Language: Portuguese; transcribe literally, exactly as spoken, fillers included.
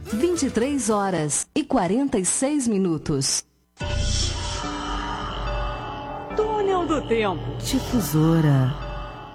vinte e três horas e quarenta e seis minutos. Túnel do Tempo. Difusora.